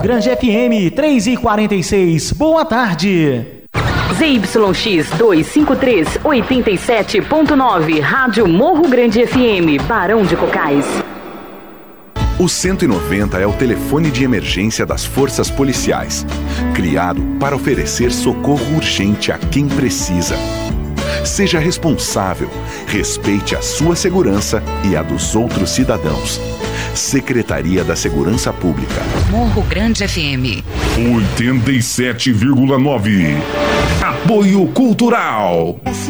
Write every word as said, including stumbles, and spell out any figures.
Grande F M, três e quarenta e seis. Boa tarde. Z Y X duzentos e cinquenta e três, oitenta e sete ponto nove, Rádio Morro Grande F M, Barão de Cocais. O cento e noventa é o telefone de emergência das forças policiais, criado para oferecer socorro urgente a quem precisa. Seja responsável, respeite a sua segurança e a dos outros cidadãos. Secretaria da Segurança Pública. Morro Grande F M. oitenta e sete vírgula nove. Apoio Cultural.